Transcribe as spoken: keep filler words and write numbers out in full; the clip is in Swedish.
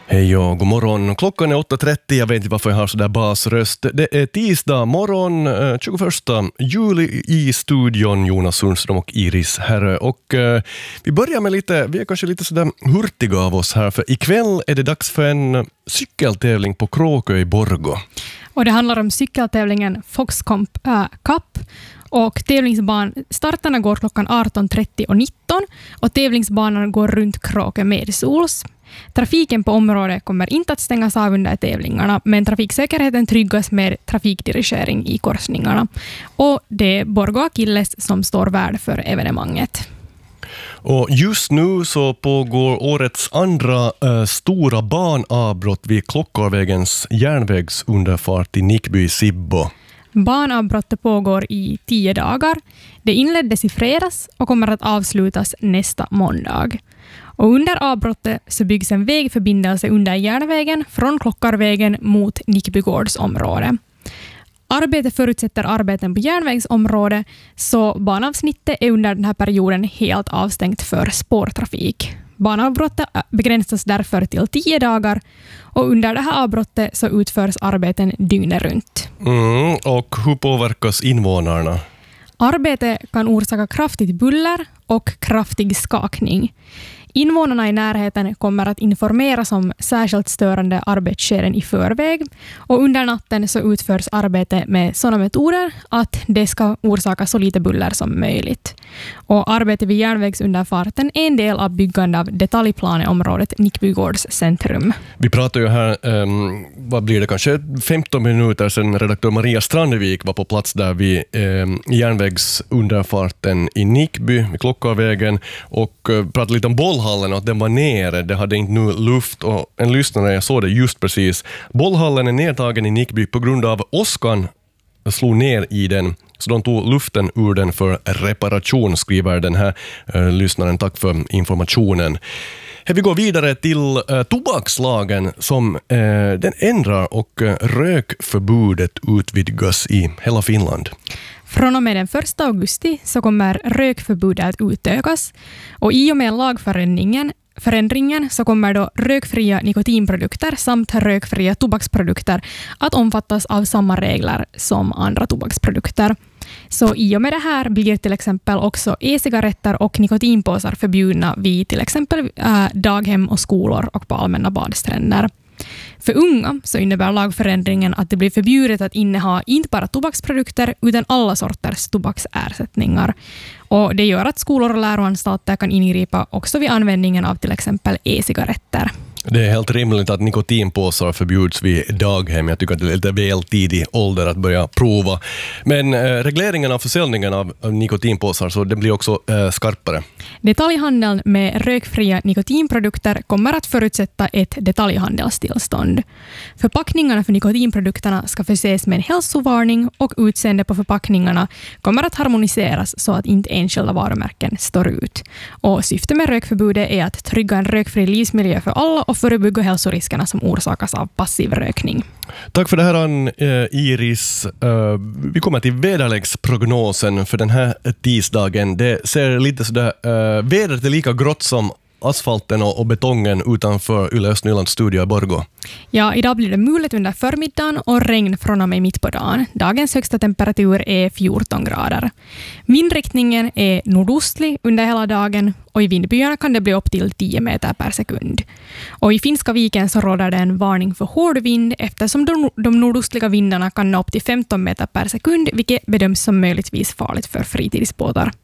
Hej och god morgon. Klockan är åtta trettio. Jag vet inte varför jag har sådär basröst. Det är tisdag morgon, tjugoförsta juli i studion. Jonas Sundström och Iris Herre. Och eh, vi börjar med lite, vi är kanske lite sådär hurtiga av oss här. För ikväll är det dags för en cykeltävling på Kråkö i Borgå. Och det handlar om cykeltävlingen Foxcomp äh, Cup. Och tävlingsban, startarna går klockan arton trettio och nitton och tävlingsbanan går runt Kråkö med sols. Trafiken på området kommer inte att stängas av under tävlingarna, men trafiksäkerheten tryggas med trafikdirigering i korsningarna. Och det är Borgå Akilles som står värd för evenemanget. Och just nu så pågår årets andra äh, stora banavbrott vid Klockarvägens järnvägsunderfart i Nickby i Sibbo. Banavbrottet pågår i tio dagar. Det inleddes i fredags och kommer att avslutas nästa måndag. Och under avbrottet så byggs en vägförbindelse under järnvägen från Klockarvägen mot Nickbygårds område. Arbetet förutsätter arbeten på järnvägsområdet, så banavsnittet är under den här perioden helt avstängt för spårtrafik. Banavbrottet begränsas därför till tio dagar och under det här avbrottet så utförs arbeten dygnet runt. Mm, och hur påverkas invånarna? Arbetet kan orsaka kraftigt buller och kraftig skakning. Invånarna i närheten kommer att informeras om särskilt störande arbetsskeden i förväg, och under natten så utförs arbete med sådana metoder att det ska orsaka så lite buller som möjligt. Och arbetet vid järnvägsunderfarten är en del av byggande av detaljplaneområdet Nickbygårds centrum. Vi pratar ju här, um, vad blir det, kanske femton minuter sedan redaktör Maria Strandevik var på plats där vid um, järnvägsunderfarten i Nickby, vid Klockarvägen, och uh, pratade lite om bollhallen och att den var nere. Det hade inte nu luft, och en lyssnare, jag såg det just precis. Bollhallen är nedtagen i Nickby på grund av åskan slog ner i den, så de tog luften ur den för reparation, skriver den här uh, lyssnaren. Tack för informationen. Vi går vidare till uh, tobakslagen som uh, den ändrar, och uh, rökförbudet utvidgas i hela Finland. Från och med den första augusti så kommer rökförbudet att utökas, och i och med lagförändringen Förändringen så kommer då rökfria nikotinprodukter samt rökfria tobaksprodukter att omfattas av samma regler som andra tobaksprodukter. Så i och med det här blir till exempel också e-cigaretter och nikotinpåsar förbjudna vid till exempel äh, daghem och skolor och på allmänna badstränder. För unga så innebär lagförändringen att det blir förbjudet att inneha inte bara tobaksprodukter utan alla sorters tobaksersättningar. Och det gör att skolor och läroanstalter kan ingripa också vid användningen av till exempel e-cigaretter. Det är helt rimligt att nikotinpåsar förbjuds vid daghem. Jag tycker att det är lite väl tidig ålder att börja prova. Men eh, regleringen av försäljningen av, av nikotinpåsar, så det blir också eh, skarpare. Detaljhandeln med rökfria nikotinprodukter kommer att förutsätta ett detaljhandelstillstånd. Förpackningarna för nikotinprodukterna ska förses med en hälsovarning, och utseende på förpackningarna kommer att harmoniseras så att inte enskilda varumärken står ut. Och syftet med rökförbudet är att trygga en rökfri livsmiljö för alla och förebygga hälsoriskerna som orsakas av passiv rökning. Tack för det här, uh, Iris. Uh, vi kommer till väderleksprognosen för den här tisdagen. Det ser lite sådär, uh, vädret är lika grått som asfalten och, och betongen utanför Yle Östnylands studio i Borgå. Ja, idag blir det mulet under förmiddagen och regn från och med mitt på dagen. Dagens högsta temperatur är fjorton grader. Vindriktningen är nordostlig under hela dagen, och i vindbyarna kan det bli upp till tio meter per sekund. Och i Finska viken så råder det en varning för hård vind, eftersom de, de nordostliga vindarna kan nå upp till femton meter per sekund, vilket bedöms som möjligtvis farligt för fritidsbåtar.